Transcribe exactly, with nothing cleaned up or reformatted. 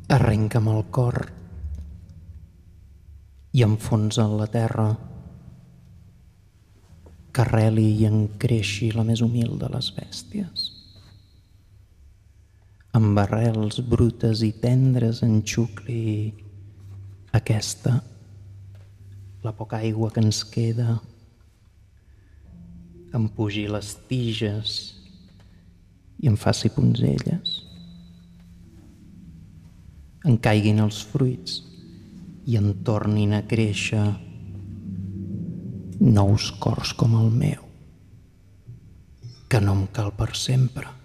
Arrenca'm el cor i enfonsa en la terra, que arreli i encreixi la més humil de les bèsties. Amb arrels brutes i tendres enxucli aquesta, la poca aigua que ens queda, em pugi les tiges i em faci punzelles. En caiguin els fruits i en tornin a créixer nous cors com el meu, que no em cal per sempre.